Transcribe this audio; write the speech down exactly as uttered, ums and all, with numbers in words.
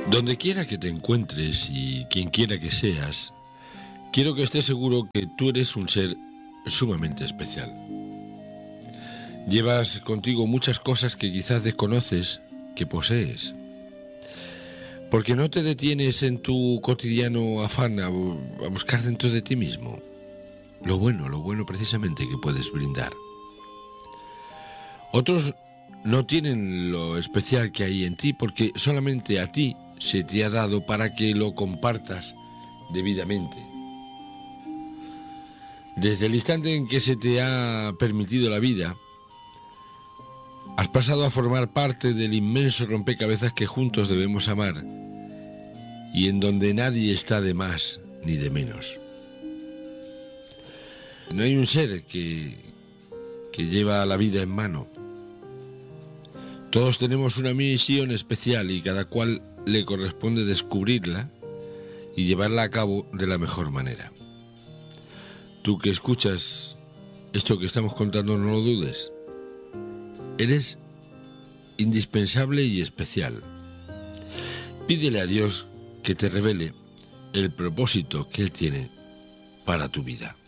Donde quiera que te encuentres y quien quiera que seas, quiero que estés seguro que tú eres un ser sumamente especial. Llevas contigo muchas cosas que quizás desconoces que posees. Porque no te detienes en tu cotidiano afán a, a buscar dentro de ti mismo lo bueno, lo bueno precisamente que puedes brindar. Otros no tienen lo especial que hay en ti porque solamente a ti se te ha dado para que lo compartas debidamente. Desde el instante en que se te ha permitido la vida, has pasado a formar parte del inmenso rompecabezas que juntos debemos amar y en donde nadie está de más ni de menos. No hay un ser que, que lleva la vida en mano. Todos tenemos una misión especial y cada cual le corresponde descubrirla y llevarla a cabo de la mejor manera. Tú que escuchas esto que estamos contando, no lo dudes. Eres indispensable y especial. Pídele a Dios que te revele el propósito que Él tiene para tu vida.